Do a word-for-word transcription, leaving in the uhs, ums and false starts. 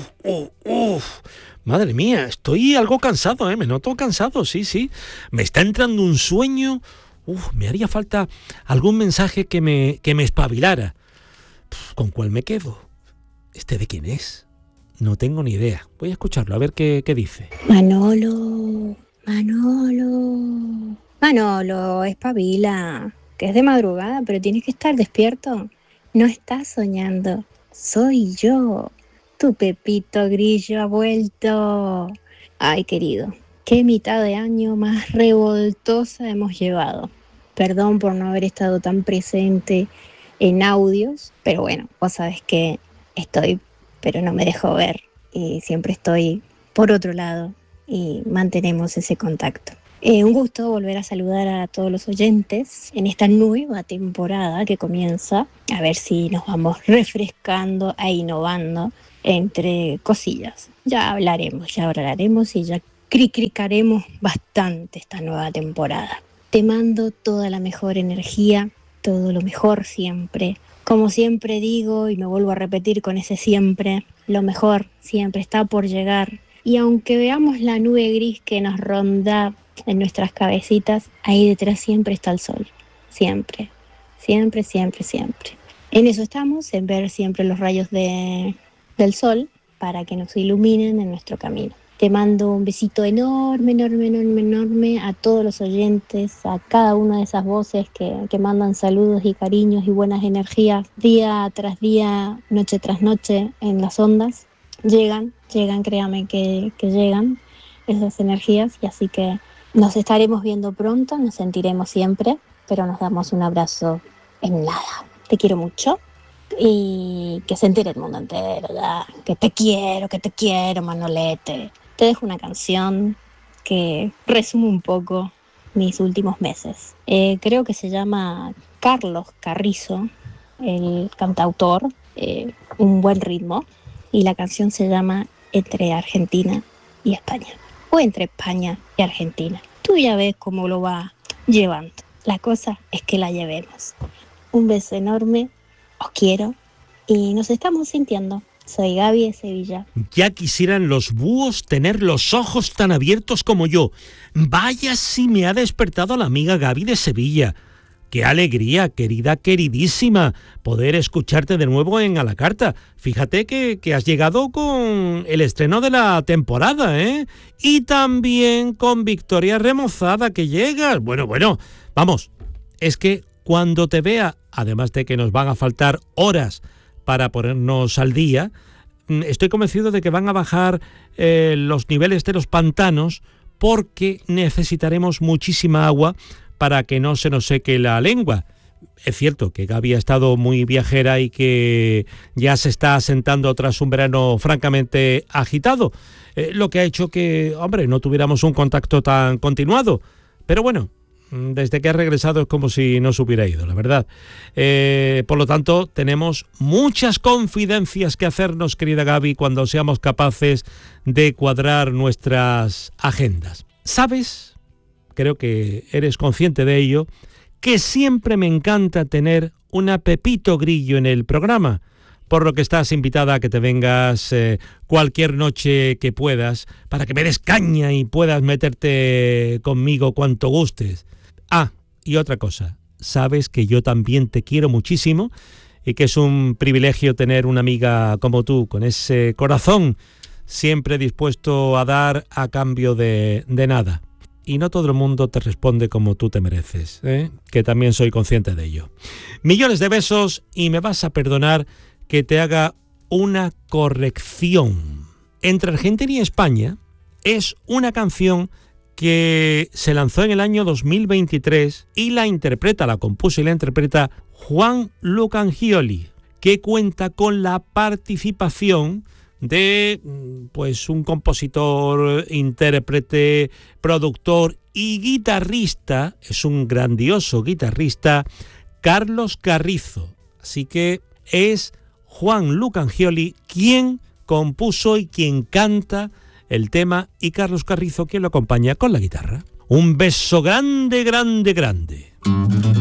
uf, uf, uf. Madre mía, estoy algo cansado, ¿eh? Me noto cansado, sí, sí. Me está entrando un sueño. Uf, me haría falta algún mensaje que me, que me espabilara. ¿Con cuál me quedo? ¿Este de quién es? No tengo ni idea. Voy a escucharlo, a ver qué, qué dice. Manolo, Manolo, Manolo, espabila, que es de madrugada, pero tienes que estar despierto. No estás soñando, soy yo, tu Pepito Grillo ha vuelto. Ay, querido, qué mitad de año más revoltosa hemos llevado. Perdón por no haber estado tan presente en audios, pero bueno, vos sabés que estoy, pero no me dejo ver y siempre estoy por otro lado y mantenemos ese contacto. Eh, un gusto volver a saludar a todos los oyentes en esta nueva temporada que comienza, a ver si nos vamos refrescando e innovando entre cosillas. Ya hablaremos, ya hablaremos y ya cricricaremos bastante esta nueva temporada. Te mando toda la mejor energía, todo lo mejor siempre. Como siempre digo y me vuelvo a repetir con ese siempre, lo mejor siempre está por llegar. Y aunque veamos la nube gris que nos ronda en nuestras cabecitas, ahí detrás siempre está el sol. Siempre, siempre, siempre, siempre. En eso estamos, en ver siempre los rayos de, del sol para que nos iluminen en nuestro camino. Te mando un besito enorme, enorme, enorme, enorme a todos los oyentes, a cada una de esas voces que, que mandan saludos y cariños y buenas energías día tras día, noche tras noche en las ondas. Llegan, llegan, créame que, que llegan esas energías y así que nos estaremos viendo pronto, nos sentiremos siempre, pero nos damos un abrazo en nada. Te quiero mucho y que se entere el mundo entero ya, que te quiero, que te quiero, Manolete. Te dejo una canción que resume un poco mis últimos meses. Eh, creo que se llama Carlos Carrizo, el cantautor, eh, un buen ritmo, y la canción se llama Entre Argentina y España, o Entre España y Argentina. Tú ya ves cómo lo va llevando. La cosa es que la llevemos. Un beso enorme, os quiero y nos estamos sintiendo. Soy Gaby de Sevilla. Ya quisieran los búhos tener los ojos tan abiertos como yo. Vaya si me ha despertado la amiga Gaby de Sevilla. Qué alegría, querida, queridísima, poder escucharte de nuevo en A la Carta. Fíjate que, que has llegado con el estreno de la temporada, ¿eh? Y también con Victoria Remozada, que llegas. Bueno, bueno, vamos, es que cuando te vea, además de que nos van a faltar horas para ponernos al día, estoy convencido de que van a bajar eh, los niveles de los pantanos porque necesitaremos muchísima agua para que no se nos seque la lengua. Es cierto que Gaby ha estado muy viajera y que ya se está asentando tras un verano francamente agitado, eh, lo que ha hecho que, hombre, no tuviéramos un contacto tan continuado. Pero bueno, desde que ha regresado es como si no se hubiera ido, la verdad. Eh, por lo tanto, tenemos muchas confidencias que hacernos, querida Gaby, cuando seamos capaces de cuadrar nuestras agendas. ¿Sabes? Creo que eres consciente de ello, que siempre me encanta tener una Pepito Grillo en el programa, por lo que estás invitada a que te vengas eh, cualquier noche que puedas, para que me des caña y puedas meterte conmigo cuanto gustes. Ah, y otra cosa, sabes que yo también te quiero muchísimo y que es un privilegio tener una amiga como tú, con ese corazón siempre dispuesto a dar a cambio de, de nada. Y no todo el mundo te responde como tú te mereces, ¿eh? Que también soy consciente de ello. Millones de besos y me vas a perdonar que te haga una corrección. Entre Argentina y España es una canción que se lanzó en el año dos mil veintitrés y la interpreta, la compuso y la interpreta Juan Lucangioli, que cuenta con la participación de pues un compositor, intérprete, productor y guitarrista, es un grandioso guitarrista, Carlos Carrizo. Así que es Juan Lucangioli quien compuso y quien canta el tema y Carlos Carrizo quien lo acompaña con la guitarra. Un beso grande, grande, grande.